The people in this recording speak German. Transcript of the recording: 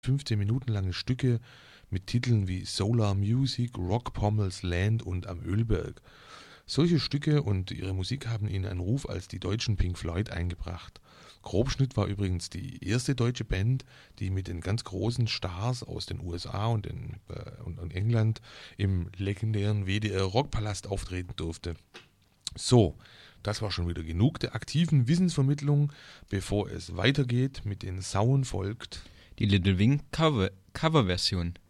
15 Minuten lange Stücke mit Titeln wie Solar Music, Rock Pommels Land und Am Ölberg. Solche Stücke und ihre Musik haben ihnen einen Ruf als die deutschen Pink Floyd eingebracht. Grobschnitt war übrigens die erste deutsche Band, die mit den ganz großen Stars aus den USA und England im legendären WDR Rockpalast auftreten durfte. So, das war schon wieder genug der aktiven Wissensvermittlung. Bevor es weitergeht mit den Sauen folgt Die Little Wing Coverversion.